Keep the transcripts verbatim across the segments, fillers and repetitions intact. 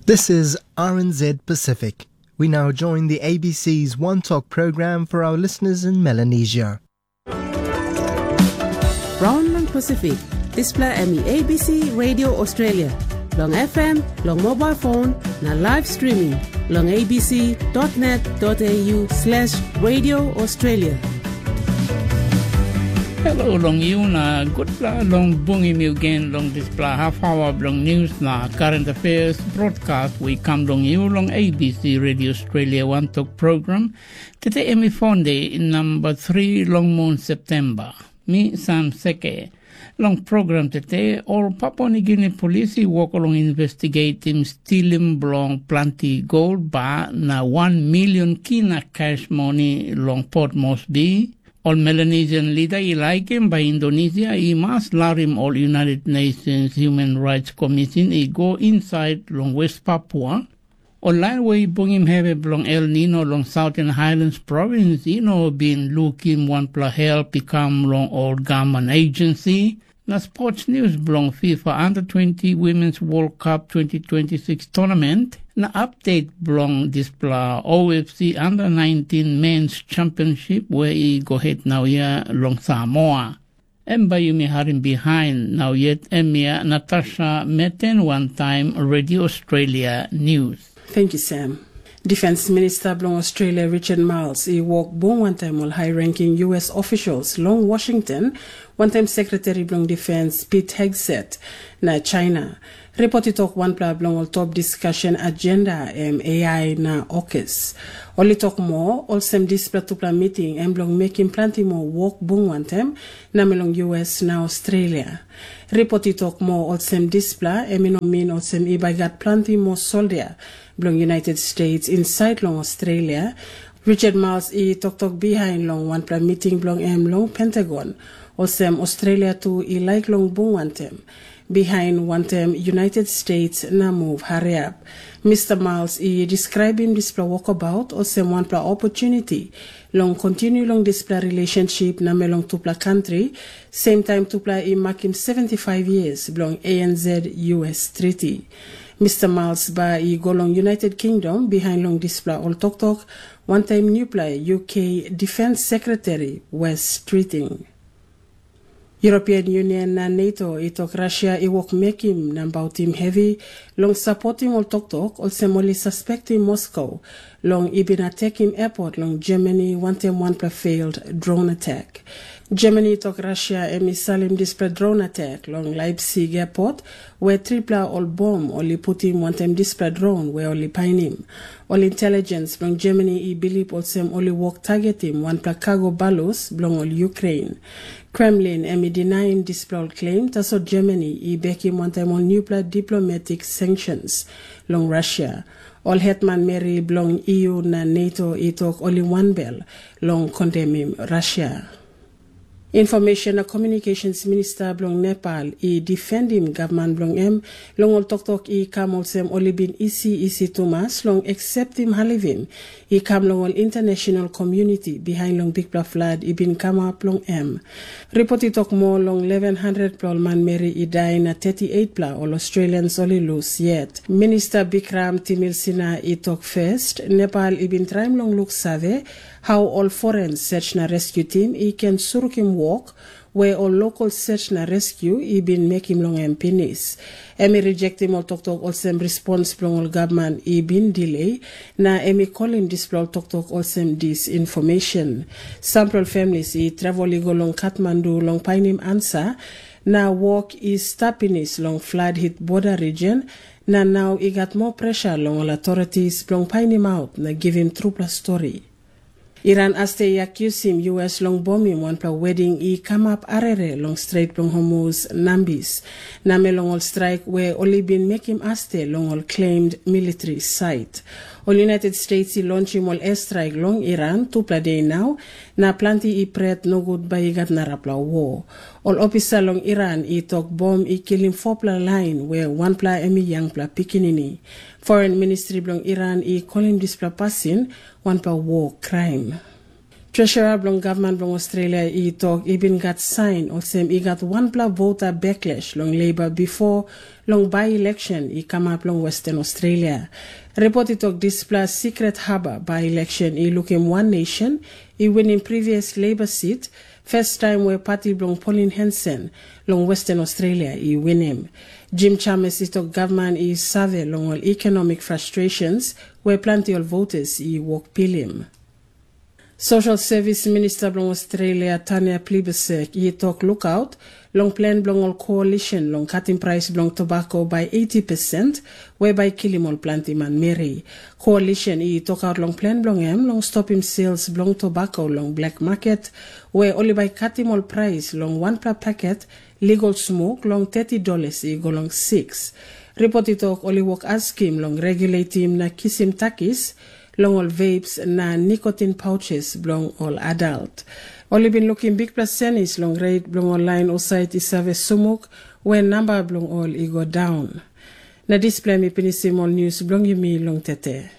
This is R N Z Pacific. We now join the A B C's One Talk program for our listeners in Melanesia. Brown lang Pacific, display M E A B C Radio Australia. Long F M, long mobile phone, na live streaming. Long abc.net.au slash Radio Australia. Hello, long you na good la long bungi mi again long display half hour long news na current affairs broadcast we come long you long A B C Radio Australia One Talk program today emi fonde number three long moon September mi Sam Seke long program today all Papua New Guinea police work along investigating stealing belong plenty gold bar na one million kina cash money long Port Moresby. All Melanesian leader I like him by Indonesia, I must larim all United Nations Human Rights Commission I go inside long West Papua. All line way bring him have long El Nino long Southern Highlands province, you know, been looking one pla help become long old government agency. Na sports news belong FIFA Under twenty Women's World Cup twenty twenty-six tournament. Na update belong display O F C Under nineteen Men's Championship where he go ahead now here long Samoa. Emba yumi harim behind now yet Emia Natasha Meten one time Radio Australia News. Thank you, Sam. Defense Minister Blong Australia Richard Marles he walked bon one time all high-ranking U S officials long Washington, one-time Secretary Blong Defense Pete Hegseth na China. Reported talk one pla Blong all top discussion agenda um, A I na A U K U S. Only talk more, all some display to pla meeting and Blong making plenty more walk bon one time na melong U S na Australia. Reported talk more, all some display and mean mean all some iba got plenty more soldier Blong United States inside long Australia. Richard Marles he talk talk behind long one pla meeting Blong M long Pentagon. Also Australia too he like long bon one time. Behind one time United States na move hurry up. Mister Marles he describe him display walkabout also one pla opportunity. Long continue long display relationship na melong tupla country. Same time tupla he mark him seventy-five years belong A N Z U S treaty. Mister Marles ba he go long United Kingdom behind long display all talk talk one time new play U K Defense Secretary West treating. European Union na NATO itok Russia iwok make him nambaut him heavy long supporting all talk talk also only suspecting Moscow long ibin attack him airport long Germany one time one pla failed drone attack. Germany took Russia emi salim display drone attack long Leipzig airport where tripla all bomb only put him one time display drone where only pine him. All intelligence long Germany I believe also only work target him one pla cargo balloons belong all Ukraine. Kremlin emi denying display claim taso Germany I back him one time on nuclear diplomatic sanctions long Russia. All Hetman Mary belong E U na NATO I talk only one bell long condemn him Russia. Information and Communications Minister Blong Nepal I defend him government Blong M long all talk talk I come all sem only been easy easy Thomas long accept him halivim I come long all international community behind long big bla flood I been come up Long M. Reported talk more long eleven hundred pla man Mary I die na thirty-eight pla all Australians only lose yet. Minister Bikram Timil Sina I talk first Nepal I been trying long look survey how all foreign search na rescue team I can suruk him walk where all local search na rescue I been make him long M penis. Emi reject him all talk talk all sem response from all government I been delay na emi call him display all talk talk all sem disinformation. Sample families I travel go long Kathmandu long pine him answer na walk is tapinis long flood hit border region na now I got more pressure long all authorities long pine him out na give him true plus story. Iran aste accuse him U S long bombing one pla wedding I come up arere long Strait long Hormuz Nambis. Name long all strike where only been make him aste long all claimed military site. All United States I launch him all airstrike long Iran two pla day now na plenty I pret no good by gat narapla war. All officer long Iran I talk bomb I kill him four pla line where one pla emi young pla pikinini. Foreign Ministry belong Iran I call him this pla passing one pla war crime. Treasurer blong government blong Australia he talk even got sign or same he got one pla voter backlash long Labour before long by-election he come up long Western Australia. Report he talk this plus secret harbour by-election he look him One Nation he win in previous Labour seat first time where party blong Pauline Hanson long Western Australia he win him. Jim Chalmers he talk government he survey long all economic frustrations where plenty of voters he walk pill him. Social Service Minister blong Australia Tanya Plibersek he talk lookout long plan blong all coalition long cutting price blong tobacco by eighty percent whereby killing all planty man Mary. Coalition he talk out long plan blong em long stop him sales blong tobacco long black market where only by cutting all price long one per packet legal smoke long thirty dollars he go long six. Report he talk only work as scheme long regulate him na kisim takis long all vapes na nicotine pouches belong all adult. Only been looking big percentage long rate belong online or site is service sumuk when number belong all e go down. Na display me pinisim news belong you me long tete.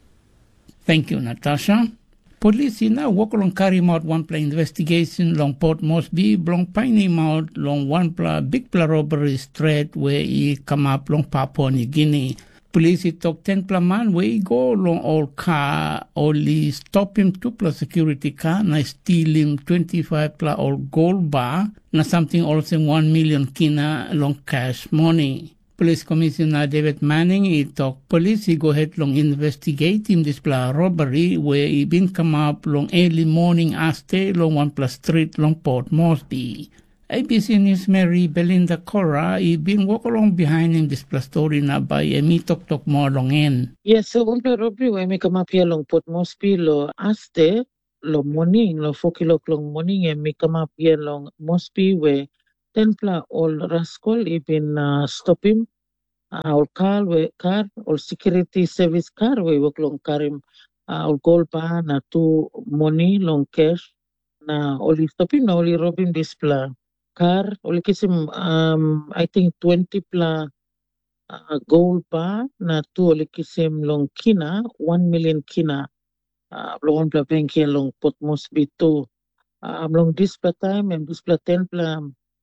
Thank you, Natasha. Police now work along carry out one pla investigation long Port Moresby, long Piney Mount, long one pla big pla robbery straight where he come up long Papua New Guinea. Police talk ten pla man where he go long all car only stop him two pla security car na steal him twenty-five pla all gold bar na something also one million kina long cash money. Police Commissioner David Manning he talk police he go ahead long investigate him this pla robbery where he been come up long early morning aste long one pla street long Port Moresby. A B C News Mary Belinda Cora he been walk along behind him this plus story na by a me talk talk more long en. Yes, so one pla robbery when me come up here long Port Moresby lo aste lo morning lo four kilo long morning and me come up here long Moresby where ten pla all rascal he been uh, stop him uh, all car where car all security service car where walk long car him uh, all gold bar na two money long cash na only stop him na only rob him this pla car only kiss him um I think twenty pla uh, gold bar na two only kiss him long kina one million kina uh, long pla bank here long Port Moresby two um long this pla time and this pla ten pla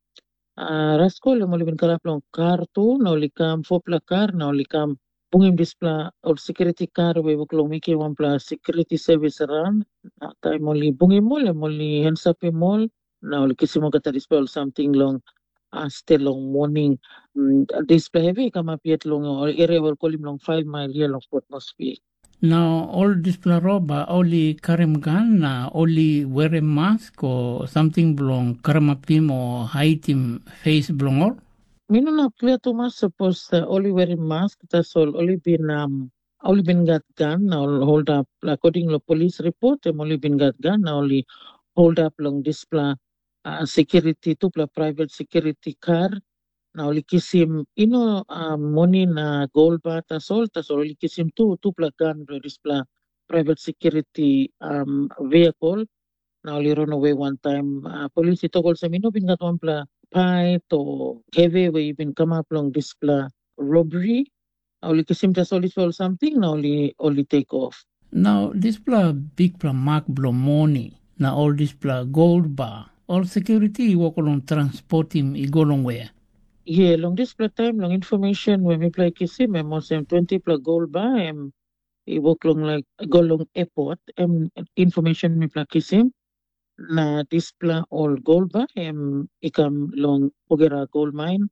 uh, rascal mo libin kalap long car two na only kam four pla car na only kam bungim this pla or security car we wak long miki one pla security service around na time only bungim mo le only hands up him all now kasi mo kata display something long uh, still long morning um, display heavy come up yet long or area will call him long five mile here long Port Moresby. Now all display roba only karim gun na only wear a mask or something belong karamapim or hide him face belong or? Mino na clear too much suppose uh, only wearing mask that's all only been um only been got gun now hold up according to police report them only been got gun now only hold up long display Uh, security tu pla private security car na oli kisim ino uh, money na gold bar ta sol ta sol oli kisim tu tu pla gun this pla private security um, vehicle na oli run away one time uh, police ito kol sa mino bingat one pla fight to heavy we even come up long this pla robbery na oli kisim ta sol is something na oli oli take off. Now this pla big pla mark blow money na all this pla gold bar all security walk along transport him he go long where? Yeah, long this pla time long information when we play kisim and most them twenty pla gold bar and he walk long like go long airport and information me pla kisim na this pla all gold bar and he come long Pogera gold mine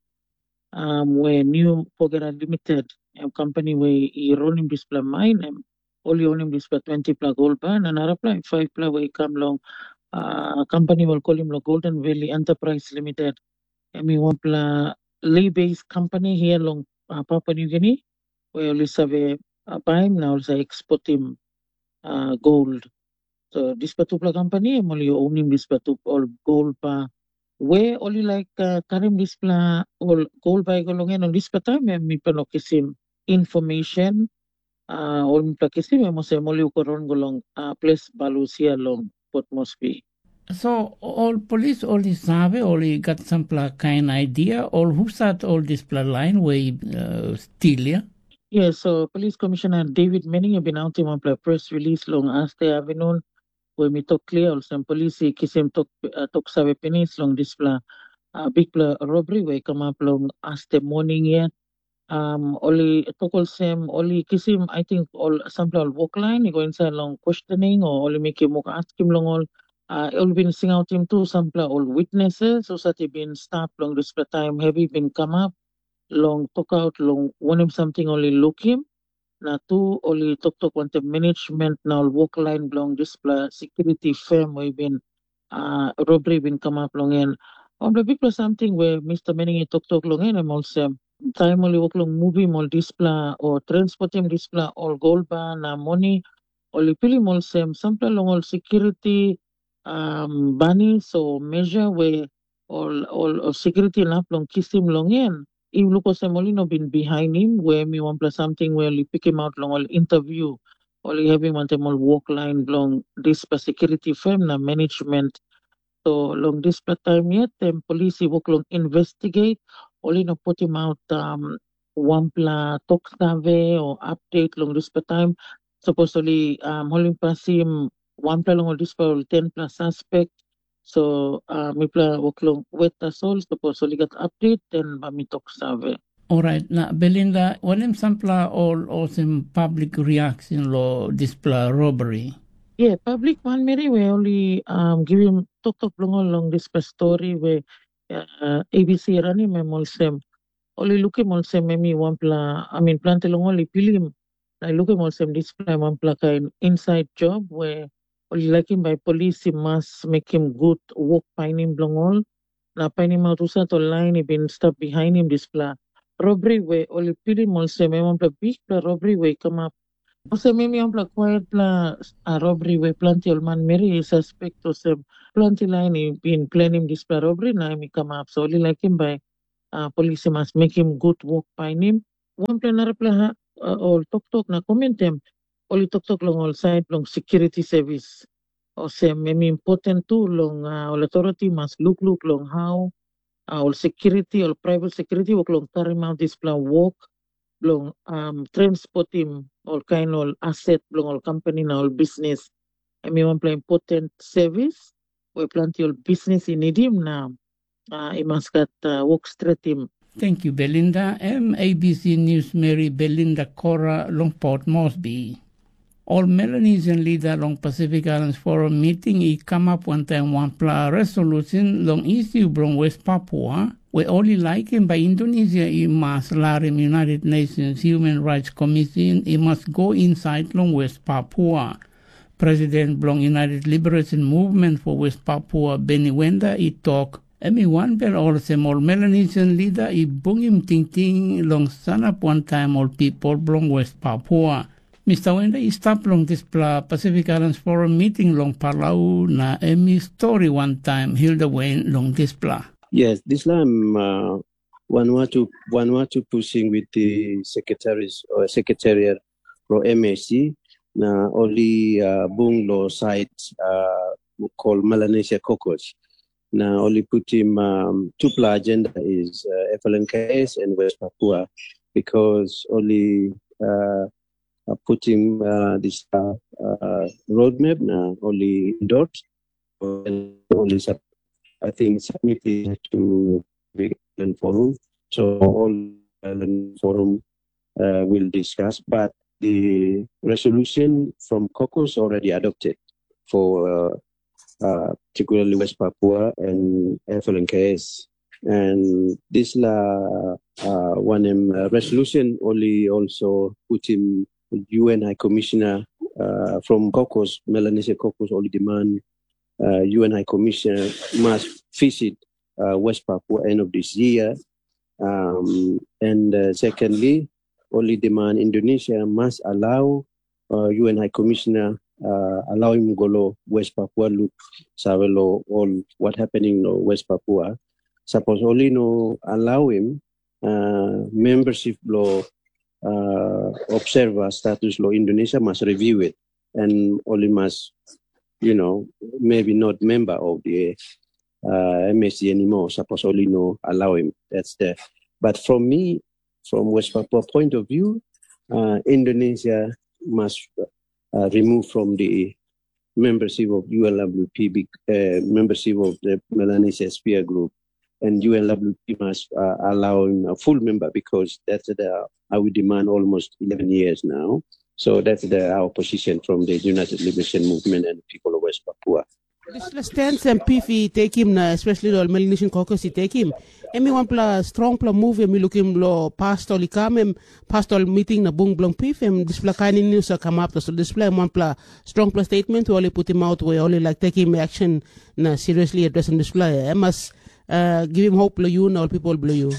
um where new Pogera limited um, company where he run him this pla mine and only own him this pla twenty pla gold bar and another pla five pla where he come long Uh, company will call him the Golden Valley Enterprise Limited. I mean, one pla lay-based company here along uh, Papua New Guinea, where we have a time now also export him uh, gold. So this particular company, I'm only owning this particular gold pa. Where only like uh, karim this pla all gold by golongan on this time, and me panokisim information. Uh, all me plakisim, I'm also only ukoron golong uh, place balusia long. Port Moresby. So all police only sabe only got some pla kind idea or who start all this pla line where uh, steal yeah? Yeah, so Police Commissioner David Manning have been out in one press release long as they have known when we talk clear also police kisim tok uh, tok sabe penis long display uh, big pla robbery we come up long as the morning yet um only tokol sem only kisim I think all sample all walk line you go inside long questioning or only make him ask him long all uh all been sing out him too sample all witnesses so that he been stopped long display time heavy been come up long talk out long want him something only look him na tu only talk talk want the management now walk line long display security firm we been uh robbery been come up long and on the people something where Mister Manning talk talk long and I'm also time only work long movie mall display or transport him display all gold bar na money only pili mall same sample long all security um bunny so measure where all all of security na long kiss him long in if Lucas Molino been behind him where me want plus something where you pick him out long all interview only having want them all walk line long this security firm na management so long this time yet them police work long investigate only no put him out um one pla talk survey or update long this time supposedly um holding pass him one pla long this for ten plus suspect so uh me pla work long wet as all supposedly got update then ba me talk survey. All right, now Belinda, when I'm sampla all awesome public reaction law display robbery. Yeah, public one Mary we only um give him talk talk long along this story where uh, A B C rani me molsem only look him molsem me one pla I mean plant long only pilim I look him molsem display one pla kind inside job where only like him by police he must make him good walk behind him long all na behind him out usat online he been stuck behind him display robbery where only pilim molsem me one pla big pla robbery where come up also, maybe I'm like quiet la a robbery we plenty old man Mary suspect to some plenty line been planning this robbery now me come up so only like him by uh, police must make him good walk by him. One plan reply uh, all talk talk na comment him only talk talk long all side long security service or say maybe important too long uh, all authority must look look long how uh, all security or private security work long carry out this plan walk long um transport him all kind of asset long all company now all business I mean one play important service we plenty all business in need him now uh he must get uh, work straight him. Thank you Belinda. M A B C News Mary Belinda Cora long Port Moresby. All Melanesian leader long Pacific Islands Forum meeting he come up one time one pla resolution long issue from West Papua we only like him by Indonesia he must larim United Nations Human Rights Commission he must go inside long West Papua. President Blong United Liberation Movement for West Papua Benny Wenda he talk Emi one bel all some all Melanesian leader he bung him ting ting long sanap one time all people Blong West Papua. Mister Wenda he stop long this pla Pacific Islands Forum meeting long Palau na Emi story one time Hilda Wayne long this pla. Yes, this time uh, one want to one want to pushing with the secretaries or secretariat for M A C na only uh, bung lo sites uh, called Melanesia Caucus. Now only put him um, two pla agenda is uh, F L N K S and West Papua because only uh, uh, putting uh, this uh, uh, roadmap now only endorsed and only sub I think submitted to the forum. So all the forum uh, will discuss, but the resolution from caucus already adopted for uh, uh, particularly West Papua and F L N K S. And this la uh, one um, uh, resolution only also put him U N High Commissioner uh, from caucus, Melanesia caucus only demand Uh, U N High Commissioner must visit uh, West Papua end of this year. Um, and uh, secondly, only demand Indonesia must allow uh, U N High Commissioner uh, allow him go to West Papua look savelo all what happening in West Papua. Suppose only no allow him uh, membership law uh, observer status law Indonesia must review it and only must you know, maybe not member of the uh, M S C anymore. Suppose only no allow him. That's there. But from me, from West Papua point of view, uh, Indonesia must uh, remove from the membership of U N W P, uh, membership of the Melanesia Sphere Group, and U N W P must uh, allow him a full member because that's the our demand almost eleven years now. So that's the our position from the United Liberation Movement and people of West Papua. This stance and P F I take him, especially the Melanesian caucus, he take him. Emi one pla strong pla move, emi look him lo past all come him past all meeting na bung blong P F I, em display kind of news come up to so display one pla strong pla statement to only put him out where only like take him action na seriously address him display. I must uh, give him hope, you all people blue you.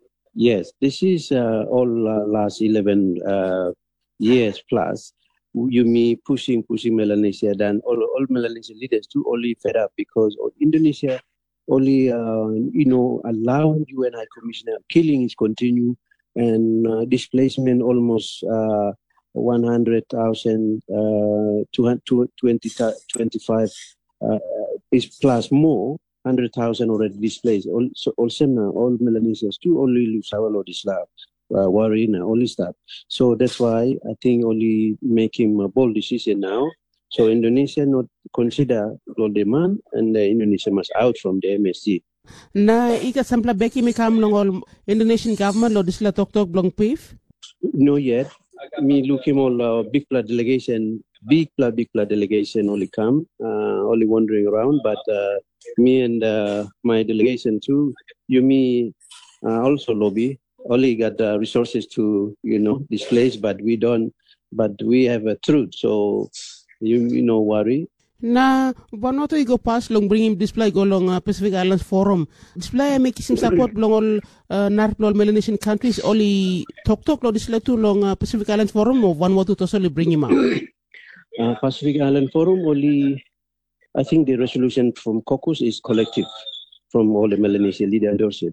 Yes, this is uh, all uh, last eleven uh, years plus. You me pushing, pushing Melanesia, then all, all Melanesian leaders too only fed up because Indonesia only, uh, you know, allowing U N High Commissioner killing is continue and uh, displacement almost uh, one hundred thousand, uh, two hundred twenty, twenty-five uh, is plus more, one hundred thousand already displaced. Also, also now, all Melanesians too only lose our Lord Islam. Uh, worry now, only start. So that's why I think only making a bold decision now. So Indonesia not consider all demand and uh, Indonesia must out from the M S C. Na ika sampla beki mi kam long Indonesian government lo disla tok tok blong P F? No yet. Me looking all uh, big pla delegation, big pla big pla delegation only come, uh, only wandering around. But uh, me and uh, my delegation too, you me uh, also lobby. Only got the resources to, you know, displace, but we don't, but we have a truth, so you, you know, worry. Na, Bonoto go pass long bring him display go long uh, Pacific Islands Forum. Display make him support long all uh, Narplol Melanesian countries, only talk talk lo display too long uh, Pacific Islands Forum or one more to totally bring him out. uh, Pacific Island Forum only, I think the resolution from caucus is collective from all the Melanesian leadership.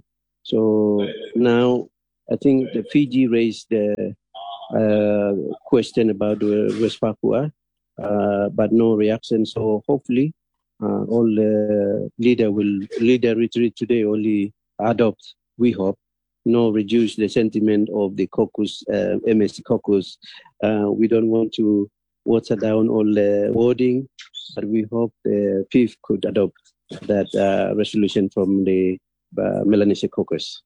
So now, I think the Fiji raised the uh, question about uh, West Papua, uh, but no reaction. So hopefully, uh, all the leader will leader retreat today only adopt. We hope no reduce the sentiment of the caucus, uh, M S C caucus. Uh, we don't want to water down all the wording, but we hope the P F could adopt that uh, resolution from the uh, Melanesian caucus.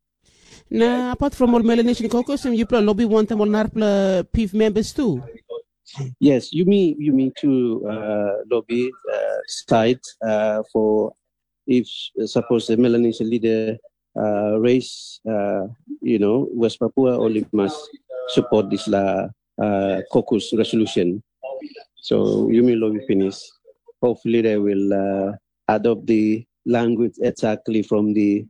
Na apart from all Melanesian caucus, you probably lobby want them all Narpla P F members too. Yes, you mean you mean to uh, lobby uh, side uh, for if uh, suppose the Melanesian leader uh, raise uh, you know West Papua only must support this la uh, caucus resolution. So you mean lobby finish. Hopefully they will uh, adopt the language exactly from the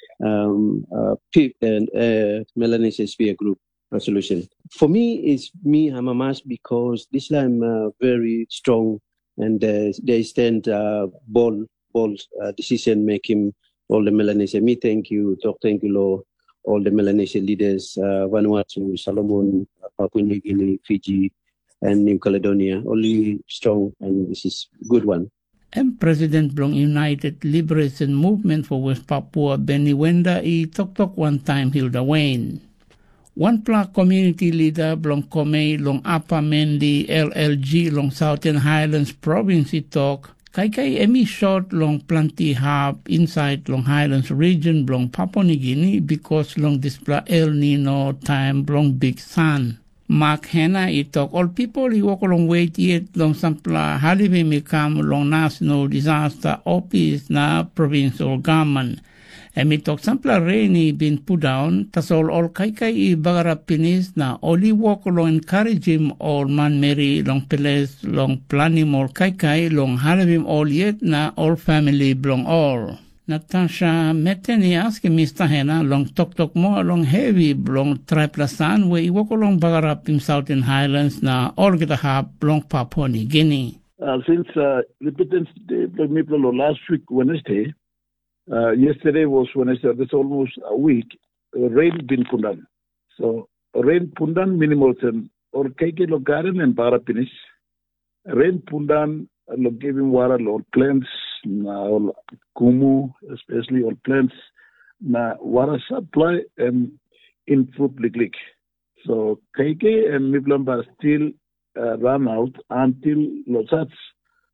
um, uh, P- and uh, Melanesia Sphere Group resolution. For me, it's me Hamamas because this time uh, very strong and uh, they stand uh, bold, bold uh, decision making. All the Melanesia. Me, thank you, Doctor Angulo, all the Melanesia leaders, uh, Vanuatu, Solomon, Papua New Guinea, Fiji, and New Caledonia. Only strong, and this is good one. And President Blong United Liberation Movement for West Papua, Benny Wenda, i tok tok one time Hilda Wayne. One pla community leader Blong Komei long Upper Mendi L L G long Southern Highlands Province i talk, kai kai emi short long plenty hub inside long Highlands region Blong Papua New Guinea because long display El Nino time Blong big sun. Mark Hanna i talk all people i walk along wait yet long sampla halibe me come long national disaster office na provincial government. And me talk sampla rainy been put down tasol all kai kai i bagara pinis na only walk along encourage him all man Mary long peles long planning all kai kai long halibim all yet na all family belong all. Natasha Meteni asking Mister Hena long tok tok more long heavy long triplasan where he walk along bagarap in Southern Highlands na all get a hab long Papua New Guinea. Uh, since uh, Independence Day, last week Wednesday, uh, yesterday was Wednesday. That's almost a week. Uh, rain been pundan. So rain pundan minimal ten or keke lo garden and barapinis. Rain pundan lo giving water lo plants. Na all kumu, especially all plants, na water supply and input leak. So K K and Miblamba still uh, run out until Losats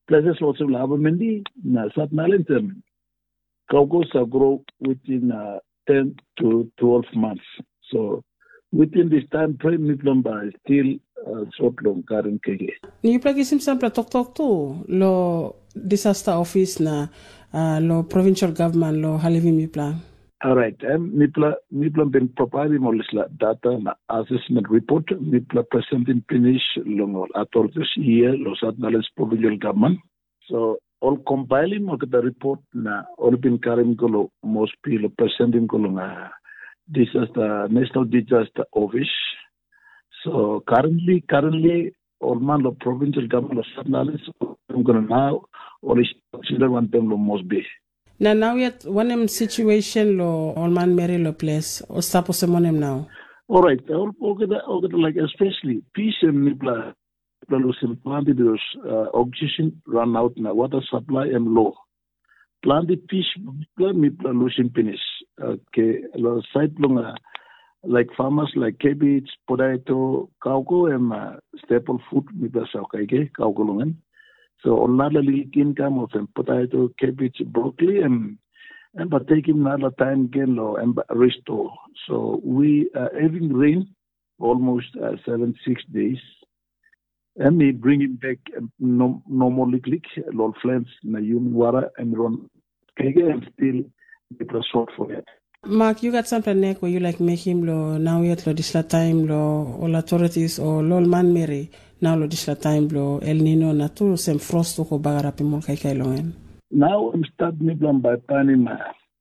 places also Lavamendi, na Satnalinton. Kaugos are grow within uh, ten to twelve months. So within this time frame, Miplamba is still uh, short long current kege. Ni plagisim sampla tok tok tu lo disaster office na uh, lo provincial government lo halivi Mipla. All right, um, Mipla Mipla been providing all this data na assessment report. Mipla presenting finish long authorities here lo Satnalis provincial government. So all compiling of the report na all been carrying golo most people presenting golo na disaster National Disaster Office. So currently currently all man lo provincial government of Satnalis I'm gonna now or is consider one them lo most be. Na now yet one em situation lo all man Mary lo place or sapo semonem now. All right, all okay okay like especially peace and Nipla planted uh, oxygen run out na water supply and low. Planted fish plan me plan losing finish. Okay, lo site long like farmers like cabbage, potato, kauko and uh, staple food me plan sa okay kauko longan. So on another income of them potato, cabbage, broccoli and and but taking another time again lo and restore. So we are having rain almost uh, seven six days. And we bring it back um, no, normally click, lol flans na human water and run kege and still it was short for it. Mark, you got something neck where you like make him lo now yet lo disla time lo all authorities or lol man Mary now lo disla time lo El Nino na tu sem frost ko bagara pi mo kai kai longen. Now I'm start me plan by planning my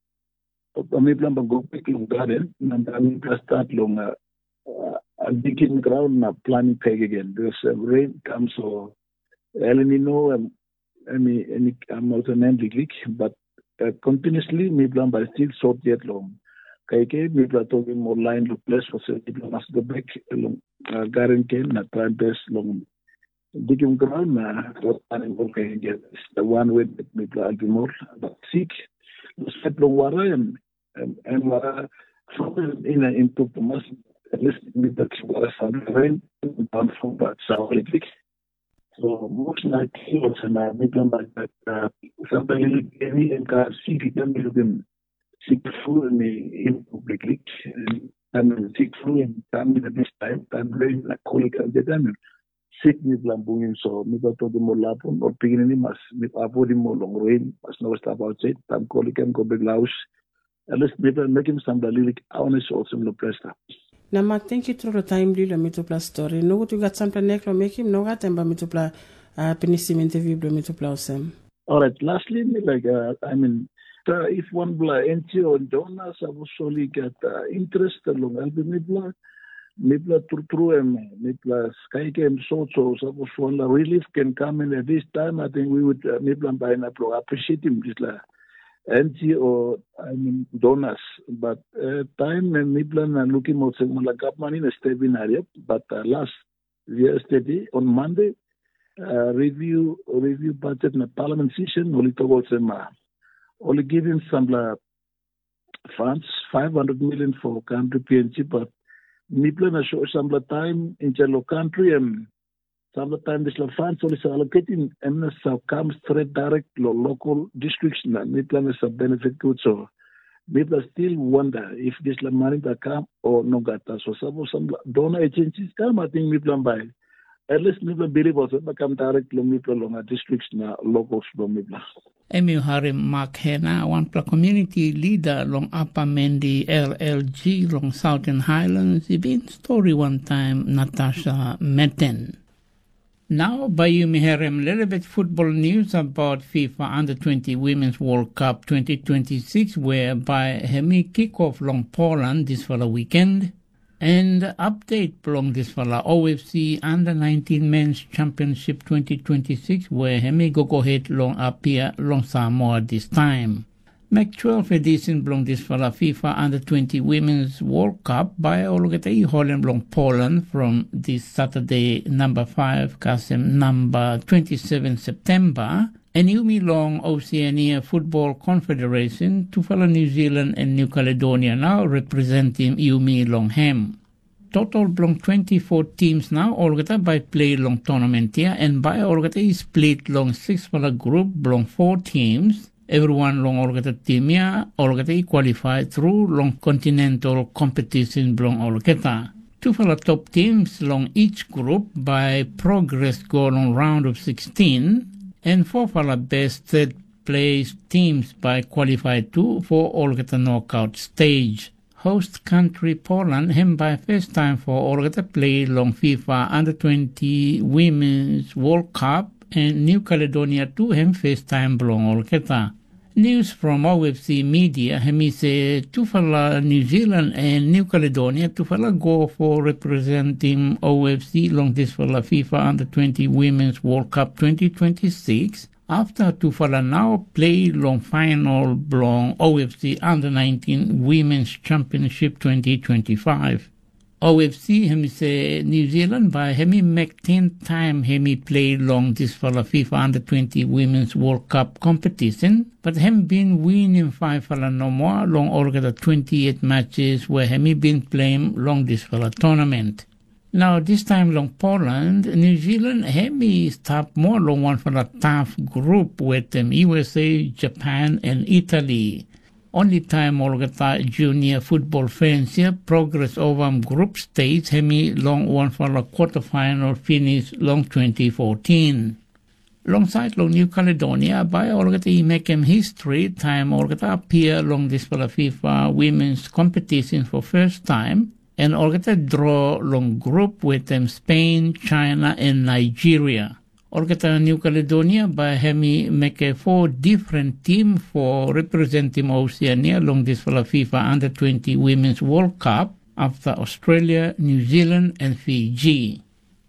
me plan by go back long garden and I'm start long uh, uh, digging ground na planning peg again because uh, rain comes so El Nino and any any I'm also leak but uh, continuously me plan by still short yet long. Kaike me plan talking more line to place for say people must go back long uh, garden can na time best long digging ground na what planning okay again the one way that me plan be more but sick set long water and and, and water in a into the must at least with the water some rain down from that south electric. So most likely also na me plan like that uh, somebody any and car sick can be them sick food in publicly and sick food in time at this time and rain like colic and then sick me plan bungin so me got to the more lapon or beginning mas me avoid more long rain mas no stop outside time colic and go big louse at least me plan making some lyric honest also no presta. Na Mark, thank you through the time li lo mitupla story. No go to got something neck lo make him no got temba mitupla uh penisim interview lo mitupla osem. All right, lastly me like uh, I mean uh, if one bla N G O donors I will surely get uh, interest along help me bla me bla through through em me bla sky game so so so one relief can come in at this time I think we would uh, me bla by na pro appreciate him just la N G O, I mean, donors, but uh, time and Midland are looking at some like money in a stable area. But uh, last yesterday on Monday, uh, review review budget in the parliament session, only towards them, uh, only giving some uh, funds, five hundred million for country P N G, but Midland are show some time in the country and sometimes this funds only allocating and so comes straight direct lo local districts na Midland is a benefit good so people still wonder if this money that come or no gata so suppose some donor agencies come I think Midland by at least Midland believe also become direct lo Midland lo districts na locals lo Midland. Emi Harim Mark Hena, one community leader long Upper Mendi L L G long Southern Highlands, he been story one time Natasha Meten. Now, Bayu Miherem, little bit football news about FIFA Under twenty Women's World Cup twenty twenty-six, whereby Hemi kickoff long Poland this for the weekend, and update long this for the O F C Under nineteen Men's Championship twenty twenty-six, where Hemi go go ahead long appear long Samoa this time. Make twelve edition belong this for the FIFA Under twenty Women's World Cup by Ologete Holland belong Poland from this Saturday number five Kasem number twenty-seven September and Yumi Long Oceania Football Confederation to follow New Zealand and New Caledonia now representing Yumi Longham. total belong twenty-four teams now, altogether by play long tournament here, and by altogether is split long six for a group, belong four teams. Everyone long altogether team here, altogether qualified through long continental competition belong altogether. Two for the top teams along each group by progress go on round of sixteen, and four for the best third place teams by qualified two for altogether knockout stage. Host country Poland him by first time for altogether play long FIFA under twenty Women's World Cup, and New Caledonia too him first time belong altogether. News from O F C media, he say Tufala New Zealand and New Caledonia Tufala go for representing O F C long this for la FIFA under twenty Women's World Cup twenty twenty-six. After Tufala now play long final long O F C under nineteen Women's Championship twenty twenty-five. O F C hemi say New Zealand by hemi make ten time hemi play long this for la FIFA under twenty Women's World Cup competition, but hem been winning five for la no more long altogether twenty-eight matches where hemi been playing long this for la tournament. Now this time long Poland, New Zealand hemi stop more long one for la tough group with them U S A, Japan and Italy. Only time altogether junior football fans here progress over group stage hemi long one for the quarterfinal finish long twenty fourteen. Alongside long New Caledonia by altogether make him history time altogether appear long this for the FIFA women's competition for first time, and altogether draw long group with them Spain, China and Nigeria. Altogether New Caledonia by hemi make a four different team for representing Oceania long this for the FIFA under twenty Women's World Cup after Australia, New Zealand and Fiji.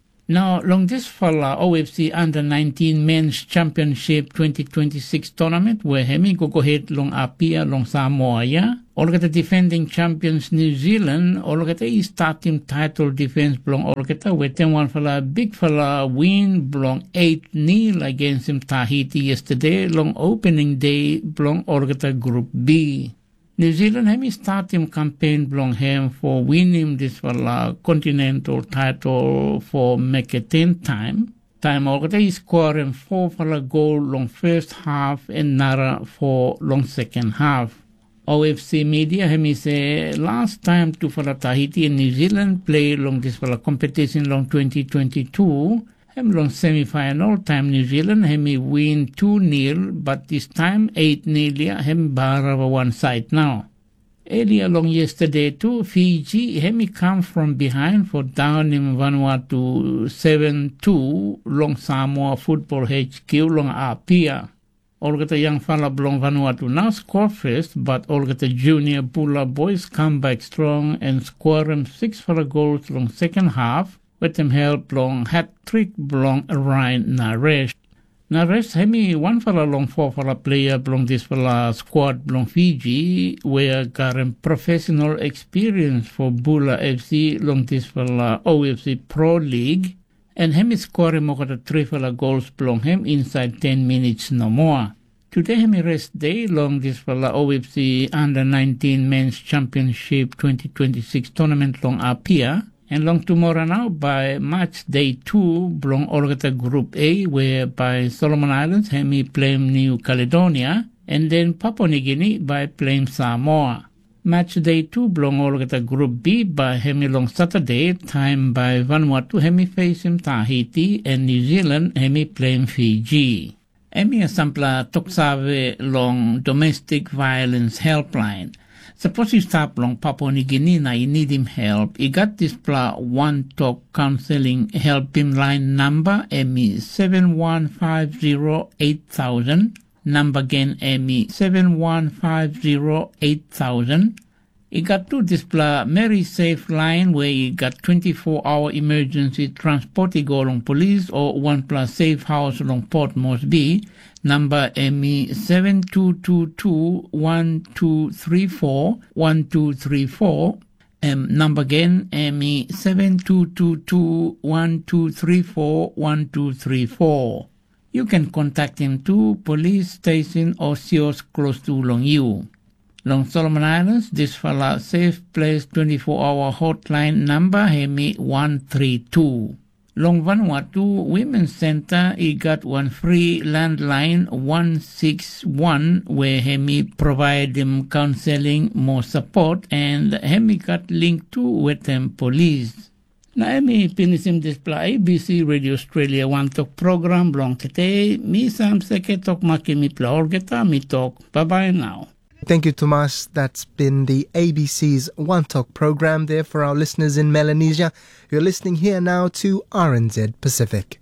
Now long this for the O F C under nineteen Men's Championship twenty twenty-six tournament where hemi go go ahead long appear long Samoa ya. Altogether defending champions New Zealand, altogether is starting title defense belong altogether with them one fella big fella win belong eight nil against him Tahiti yesterday long opening day belong altogether Group B. New Zealand hemi starting campaign belong him for winning this fella continental title for make a ten time. Time altogether is scoring four fella goal long first half and nara for long second half. O F C media hemi say last time to for Tahiti and New Zealand play long this for competition long twenty twenty-two. Hem long semi-final time New Zealand hemi win two nil, but this time eight nil ya hem bar one side now. Earlier long yesterday too, Fiji hemi come from behind for down in Vanuatu seven two long Samoa Football H Q long Apia. Altogether young fella belong Vanuatu now score first, but altogether junior Bula boys come back strong and score them six for the goals long second half, with them help long hat trick belong Ryan Naresh. Naresh hemi one fella long four for a player belong this fella squad belong Fiji, where got a professional experience for Bula F C long this fella O F C Pro League. And him is scoring more than three fella goals belong him inside ten minutes no more. Today him rest day long this fella O F C under nineteen Men's Championship twenty twenty-six tournament long appear, and long tomorrow now by match day two belong altogether Group A where by Solomon Islands hemi playing New Caledonia, and then Papua New Guinea by playing Samoa. Match day two belong altogether Group B by hemi long Saturday time by Vanuatu hemi facing Tahiti and New Zealand hemi playing Fiji. Hemi asampla toksave long domestic violence helpline. Suppose you stop long Papua New Guinea na you need him help. You got this pla one talk counseling help him line number hemi seven one five zero eight thousand. Number again Emmy seven one five zero eight thousand. You got to display Mary Safe line where you got twenty-four hour emergency transport. You go along police or one plus safe house along Port Moresby. Number Emmy seven two two two one two three four one two three four. Um, number again Emmy seven two two two one two three four one two three four. You can contact him to police station or C I O S close to long you. Long Solomon Islands, this fella Safe Place twenty-four hour hotline number Hemi one three two. Long Vanuatu Women's Center, he got one free landline one six one where Hemi provide them counseling, more support, and Hemi got linked to with them police. Na Hemi pinisim display A B C Radio Australia One Talk program long today. Mi sam seke tok maki mi pla orgeta mi talk. Bye bye now. Thank you, Tomas. That's been the A B C's One Talk program there for our listeners in Melanesia. You're listening here now to R N Z Pacific.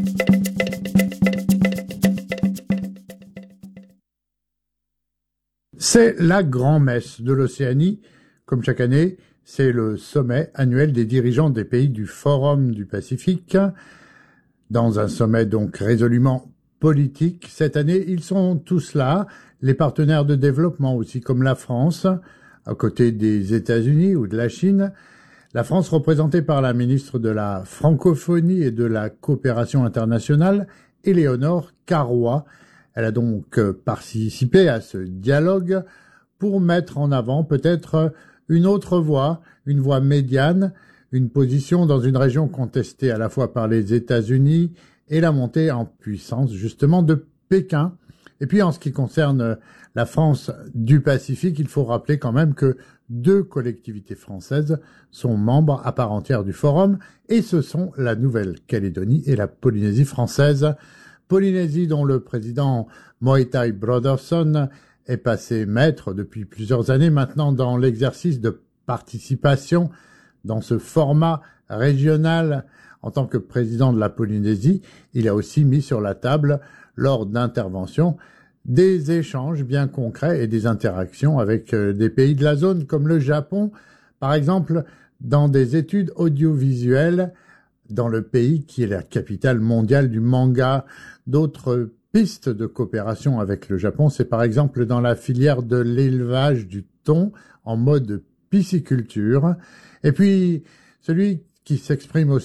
C'est la grand-messe de l'Océanie. Comme chaque année, c'est le sommet annuel des dirigeants des pays du Forum du Pacifique. Dans un sommet donc résolument politique, cette année, ils sont tous là. Les partenaires de développement aussi, comme la France, à côté des États-Unis ou de la Chine. La France représentée par la ministre de la Francophonie et de la Coopération internationale, Éléonore Carrois. Elle a donc participé à ce dialogue pour mettre en avant peut-être une autre voie, une voie médiane, une position dans une région contestée à la fois par les États-Unis et la montée en puissance justement de Pékin. Et puis en ce qui concerne la France du Pacifique, il faut rappeler quand même que deux collectivités françaises sont membres à part entière du forum, et ce sont la Nouvelle-Calédonie et la Polynésie française. Polynésie dont le président Moetai Broderson est passé maître depuis plusieurs années maintenant dans l'exercice de participation dans ce format régional. En tant que président de la Polynésie, il a aussi mis sur la table lors d'interventions, des échanges bien concrets et des interactions avec des pays de la zone comme le Japon, par exemple dans des études audiovisuelles dans le pays qui est la capitale mondiale du manga. D'autres pistes de coopération avec le Japon, c'est par exemple dans la filière de l'élevage du thon en mode pisciculture. Et puis celui qui s'exprime aussi